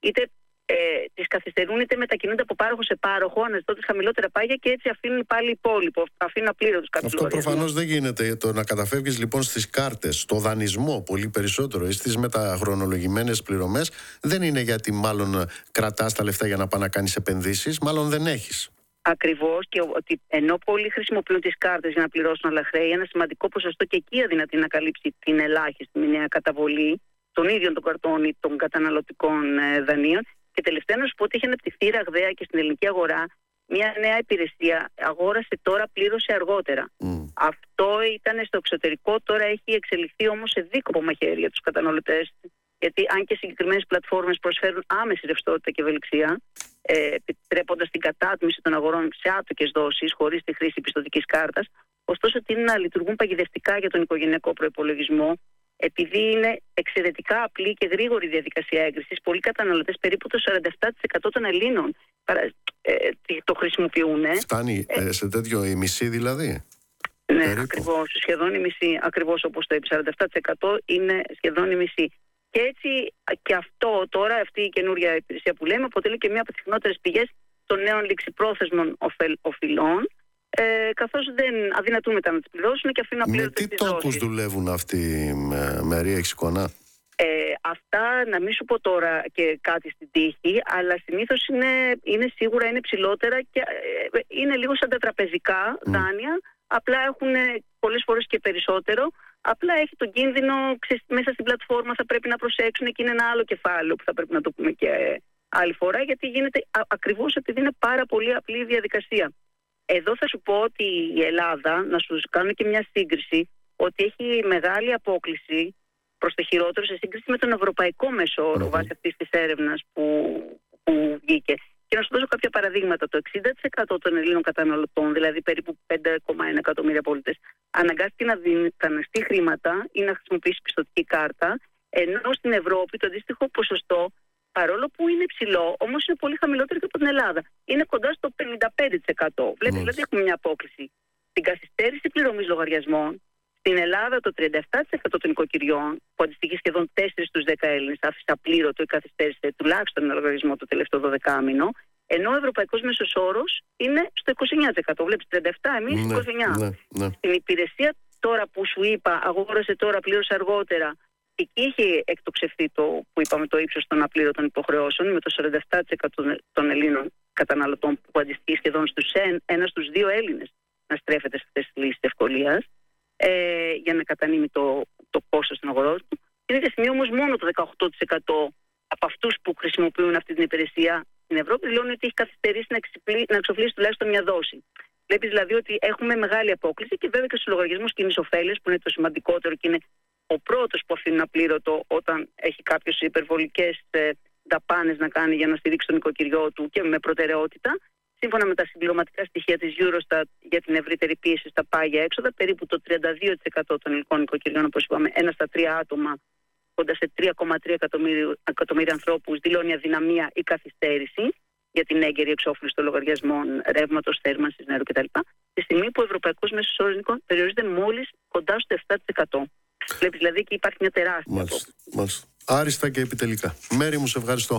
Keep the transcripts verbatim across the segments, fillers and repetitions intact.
είτε ε, τις καθυστερούν είτε μετακινούνται από πάροχο σε πάροχο, αναζητώντας χαμηλότερα πάγια και έτσι αφήνουν πάλι υπόλοιπο, αφήνουν απλήρωτους κάποιους Αυτό λογαριασμούς. προφανώς δεν γίνεται. Το να καταφεύγεις λοιπόν στις κάρτες, στο δανεισμό πολύ περισσότερο ή στις μεταχρονολογημένες πληρωμές, δεν είναι γιατί μάλλον κρατάς τα λεφτά για να πας να κάνεις επενδύσεις, μάλλον δεν έχεις. Ακριβώς, και ότι ενώ πολλοί χρησιμοποιούν τις κάρτες για να πληρώσουν άλλα χρέη, ένα σημαντικό ποσοστό και εκεί αδυνατεί να καλύψει την ελάχιστη μηνιαία καταβολή των ίδιων των καρτών ή των καταναλωτικών ε, δανείων. Και τελευταία να σου πω ότι έχει αναπτυχθεί ραγδαία και στην ελληνική αγορά μια νέα υπηρεσία. Αγόρασε τώρα, πλήρωσε αργότερα. Mm. Αυτό ήταν στο εξωτερικό, τώρα έχει εξελιχθεί όμως σε δίκοπο μαχαίρι για τους καταναλωτές. Γιατί αν και συγκεκριμένες πλατφόρμες προσφέρουν άμεση ρευστότητα και ευελιξία, ε, επιτρέποντας την κατάτμιση των αγορών σε άτοκες δόσεις, χωρίς τη χρήση πιστωτικής κάρτας, ωστόσο τείνουν να λειτουργούν παγιδευτικά για τον οικογενειακό προϋπολογισμό, επειδή είναι εξαιρετικά απλή και γρήγορη διαδικασία έγκρισης. Πολλοί καταναλωτές, περίπου το σαράντα επτά τοις εκατό των Ελλήνων, ε, το χρησιμοποιούν. Φτάνει ε, σε τέτοιο η μισή δηλαδή. Ναι, ακριβώς, σχεδόν η μισή, ακριβώς όπως το είπε, σαράντα επτά τοις εκατό είναι σχεδόν η μισή. Και έτσι και αυτό τώρα, αυτή η καινούργια υπηρεσία που λέμε, αποτελεί και μία από τις συχνότερες πηγές των νέων ληξιπρόθεσμων οφειλών, ε, καθώς δεν αδυνατούν μετά να τις πληρώσουν και αφήνουν απλήρωτες τις δόσεις. Με τι τόκους δουλεύουν αυτοί, Μαρία, έχεις εικόνα? Ε, αυτά να μην σου πω τώρα και κάτι στην τύχη, αλλά συνήθως είναι, είναι σίγουρα είναι ψηλότερα και ε, είναι λίγο σαν τα τραπεζικά mm. δάνεια, απλά έχουν πολλές φορές και περισσότερο. Απλά έχει τον κίνδυνο, ξέρεις, μέσα στην πλατφόρμα θα πρέπει να προσέξουν και είναι ένα άλλο κεφάλαιο που θα πρέπει να το πούμε και άλλη φορά, γιατί γίνεται α, ακριβώς επειδή είναι πάρα πολύ απλή η διαδικασία. Εδώ θα σου πω ότι η Ελλάδα, να σου κάνω και μια σύγκριση, ότι έχει μεγάλη απόκλιση προς το χειρότερο σε σύγκριση με τον ευρωπαϊκό μέσο όρο, mm-hmm. βάσει αυτής της έρευνας που, που βγήκε. Και να σου δώσω κάποια παραδείγματα. Το εξήντα τοις εκατό των Ελλήνων καταναλωτών, δηλαδή περίπου πέντε κόμμα ένα εκατομμύρια πολίτες, αναγκάστηκε να δανειστεί χρήματα ή να χρησιμοποιήσει πιστωτική κάρτα, ενώ στην Ευρώπη το αντίστοιχο ποσοστό, παρόλο που είναι υψηλό, όμως είναι πολύ χαμηλότερο και από την Ελλάδα. Είναι κοντά στο πενήντα πέντε τοις εκατό. Βλέπετε, δηλαδή έχουμε μια απόκληση. Την καθυστέρηση πληρωμής λογαριασμών, στην Ελλάδα το τριάντα επτά τοις εκατό των νοικοκυριών, που αντιστοιχεί σχεδόν τέσσερα στους δέκα Έλληνες, άφησε απλήρωτο ή καθυστέρησε τουλάχιστον ένα λογαριασμό το τελευταίο δωδεκάμηνο, ενώ ο ευρωπαϊκός μέσος όρος είναι στο είκοσι εννέα τοις εκατό. Βλέπεις, τριάντα επτά, εμείς είκοσι εννέα. Ναι, ναι, ναι. Στην υπηρεσία τώρα που σου είπα, αγόρασε τώρα, πλήρωσε αργότερα, εκεί είχε εκτοξευθεί το που είπαμε το ύψος των απλήρωτων υποχρεώσεων, με το σαράντα επτά τοις εκατό των Ελλήνων καταναλωτών, που αντιστοιχεί σχεδόν στους ένα στους δύο Έλληνες να στρέφεται σε αυτές τις λύσεις ευκολίας. Ε, για να κατανείμει το, το κόστος των αγορών του. Την ίδια στιγμή όμως μόνο το δεκαοκτώ τοις εκατό από αυτούς που χρησιμοποιούν αυτή την υπηρεσία στην Ευρώπη δηλώνουν ότι έχει καθυστερήσει να, εξυπλή, να εξοφλήσει τουλάχιστον μια δόση. Βλέπεις δηλαδή ότι έχουμε μεγάλη απόκληση και βέβαια και στους λογαριασμούς κοινής ωφέλειας, που είναι το σημαντικότερο και είναι ο πρώτος που αφήνει απλήρωτο όταν έχει κάποιες υπερβολικές ε, δαπάνες να κάνει για να στηρίξει τον νοικοκυριό του και με προτεραιότητα. Σύμφωνα με τα συμπληρωματικά στοιχεία της Eurostat για την ευρύτερη πίεση στα πάγια έξοδα, περίπου το τριάντα δύο τοις εκατό των ελληνικών νοικοκυριών, όπως είπαμε, ένα στα τρία άτομα, κοντά σε τρία κόμμα τρία εκατομμύρια ανθρώπους, δηλώνει αδυναμία ή καθυστέρηση για την έγκαιρη εξόφληση των λογαριασμών ρεύματος, θέρμανσης, νερού κτλ. Τη στιγμή που ο ευρωπαϊκός μέσος όρος περιορίζεται μόλις κοντά στο επτά τοις εκατό. Βλέπεις δηλαδή και υπάρχει μια τεράστια απόκληση. Μάλιστα. Άριστα και επιτελικά. Μέρη μου, σε ευχαριστώ.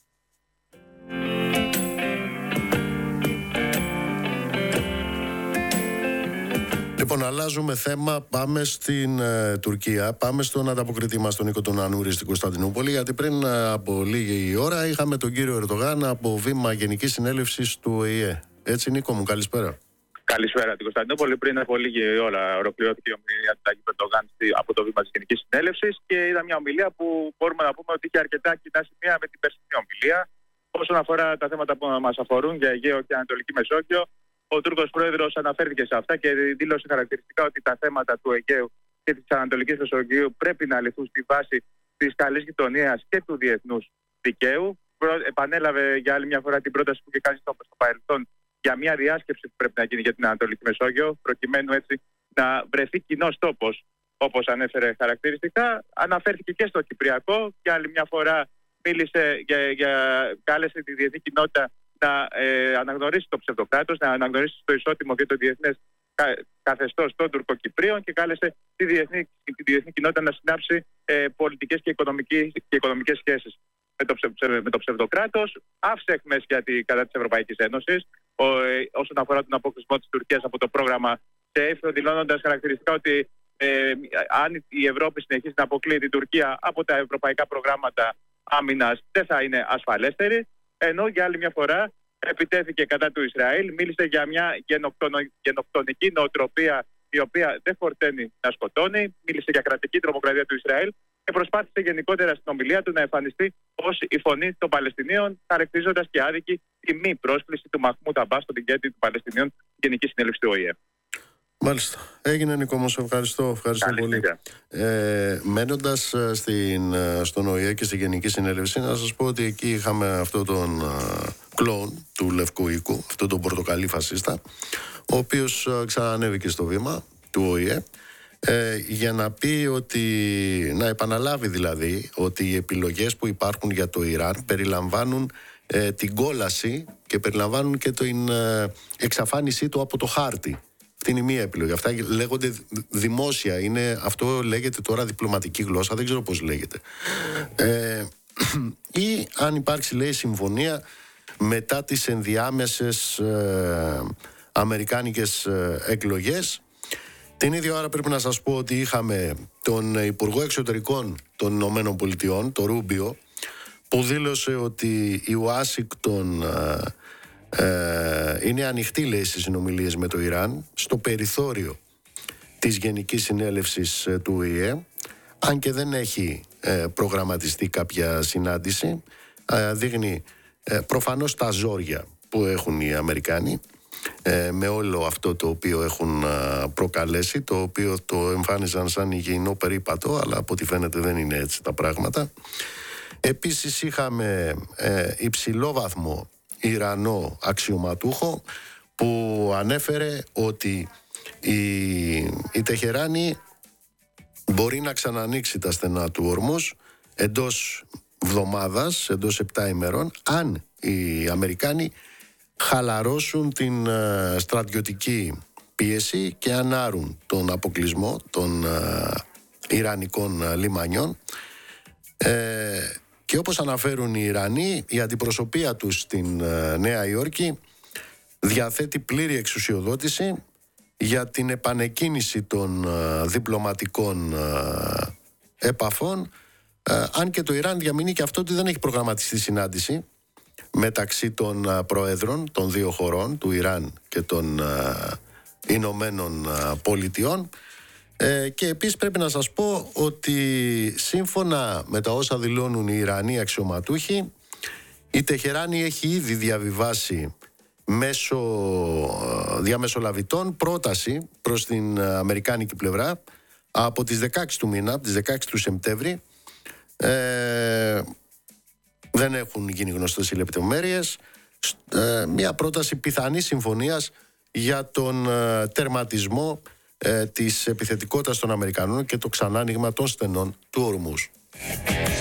Λοιπόν, αλλάζουμε θέμα, πάμε στην ε, Τουρκία, πάμε στον ανταποκριτή μας, τον Νίκο τον Ανούρη, στην Κωνσταντινούπολη, γιατί πριν ε, από λίγη ώρα είχαμε τον κύριο Ερντογάν από βήμα Γενικής Συνέλευσης του Ο Η Ε. Έτσι, Νίκο μου, καλησπέρα. Καλησπέρα, την Κωνσταντινούπολη. Πριν από λίγη ώρα ολοκληρώθηκε η ομιλία του Ταγίπ Ερντογάν από το βήμα της Γενικής Συνέλευσης και είδα μια ομιλία που μπορούμε να πούμε ότι είχε αρκετά κοινά σημεία με την περσινή ομιλία. Όσον αφορά τα θέματα που μας αφορούν για Αιγαίο και Ανατολική Μεσόγειο, ο Τούρκος Πρόεδρος αναφέρθηκε σε αυτά και δήλωσε χαρακτηριστικά ότι τα θέματα του Αιγαίου και της Ανατολικής Μεσογείου πρέπει να λυθούν στη βάση της καλής γειτονίας και του διεθνούς δικαίου. Επανέλαβε για άλλη μια φορά την πρόταση που είχε κάνει στο παρελθόν για μια διάσκεψη που πρέπει να γίνει για την Ανατολική Μεσόγειο, προκειμένου έτσι να βρεθεί κοινός τόπος, όπως ανέφερε χαρακτηριστικά. Αναφέρθηκε και στο Κυπριακό, και άλλη μια φορά μίλησε για, για, κάλεσε τη διεθνή κοινότητα να ε, αναγνωρίσει το ψευδοκράτος, να αναγνωρίσει το ισότιμο και το διεθνές κα, καθεστώς των Τουρκοκυπρίων και κάλεσε τη διεθνή, τη διεθνή κοινότητα να συνάψει ε, πολιτικές και, και οικονομικές σχέσεις. με το, ψε, με το ψευδοκράτος, άφησε αιχμές κατά της Ευρωπαϊκής Ένωσης όσον αφορά τον αποκλεισμό της Τουρκίας από το πρόγραμμα ΣΕΙΦ, δηλώνοντας χαρακτηριστικά ότι ε, αν η Ευρώπη συνεχίσει να αποκλείει την Τουρκία από τα ευρωπαϊκά προγράμματα άμυνας, δεν θα είναι ασφαλέστερη. Ενώ για άλλη μια φορά επιτέθηκε κατά του Ισραήλ, μίλησε για μια γενοκτονο, γενοκτονική νοοτροπία η οποία δεν φορταίνει να σκοτώνει, μίλησε για κρατική τρομοκρατία του Ισραήλ και προσπάθησε γενικότερα στην ομιλία του να εμφανιστεί ως η φωνή των Παλαιστινίων, χαρακτηρίζοντας και άδικη τη μη πρόσκληση του Μαχμούντ Αμπάς, τον ηγέτη των Παλαιστινίων, στην Γενική Συνέλευση του Ο Η Ε. Μάλιστα. Έγινε, Νίκο, όμως ευχαριστώ, ευχαριστώ Καλή πολύ. Ε, μένοντας στην, στον Ο Η Ε και στη Γενική Συνέλευση, να σας πω ότι εκεί είχαμε αυτόν τον uh, κλόουν του Λευκού Οίκου, αυτόν τον πορτοκαλί φασίστα, ο οποίος uh, ξανανέβηκε στο βήμα του Ο Η Ε ε, για να πει ότι, να επαναλάβει δηλαδή, ότι οι επιλογές που υπάρχουν για το Ιράν περιλαμβάνουν ε, την κόλαση και περιλαμβάνουν και την ε, εξαφάνισή του από το χάρτη. Αυτή είναι η μία επιλογή. Αυτά λέγονται δημόσια. Είναι, αυτό λέγεται τώρα διπλωματική γλώσσα. Δεν ξέρω πώς λέγεται. Ε, ή αν υπάρξει, λέει, συμφωνία μετά τις ενδιάμεσες ε, αμερικάνικες ε, εκλογές. Την ίδια ώρα πρέπει να σας πω ότι είχαμε τον Υπουργό Εξωτερικών των Ηνωμένων Πολιτειών, τον Ρούμπιο, που δήλωσε ότι η Ουάσιγκτον ε, Ε, είναι ανοιχτή, λέει, στις συνομιλίες με το Ιράν στο περιθώριο της Γενικής Συνέλευσης ε, του Ο Η Ε, αν και δεν έχει ε, προγραμματιστεί κάποια συνάντηση. ε, δείχνει ε, προφανώς τα ζόρια που έχουν οι Αμερικάνοι ε, με όλο αυτό το οποίο έχουν ε, προκαλέσει, το οποίο το εμφάνιζαν σαν υγιεινό περίπατο, αλλά από ό,τι φαίνεται δεν είναι έτσι τα πράγματα. Επίσης είχαμε ε, υψηλό βαθμό Ιρανό αξιωματούχο που ανέφερε ότι η, η Τεχεράνη μπορεί να ξανανοίξει τα στενά του Ορμούς εντός εβδομάδας, εντός επτά ημερών, αν οι Αμερικάνοι χαλαρώσουν την uh, στρατιωτική πίεση και ανάρουν τον αποκλεισμό των uh, Ιρανικών uh, λιμανιών. Ε, Και όπως αναφέρουν οι Ιρανοί, η αντιπροσωπεία τους στην ε, Νέα Υόρκη διαθέτει πλήρη εξουσιοδότηση για την επανεκκίνηση των ε, διπλωματικών ε, επαφών, ε, αν και το Ιράν διαμηνεί και αυτό ότι δεν έχει προγραμματιστεί συνάντηση μεταξύ των ε, προέδρων των δύο χωρών, του Ιράν και των ε, Ηνωμένων ε, Πολιτειών. Ε, και επίσης πρέπει να σας πω ότι σύμφωνα με τα όσα δηλώνουν οι Ιρανοί αξιωματούχοι, η Τεχεράνη έχει ήδη διαβιβάσει μέσω διαμεσολαβητών πρόταση προς την αμερικάνικη πλευρά από τις δεκαέξι του μήνα, από τις δεκαέξι του Σεπτέμβρη. Ε, δεν έχουν γίνει γνωστές οι λεπτομέρειες. Ε, μια πρόταση πιθανής συμφωνίας για τον ε, τερματισμό ε, της επιθετικότητας των Αμερικανών και το ξανάνοιγμα των στενών του Ορμούς.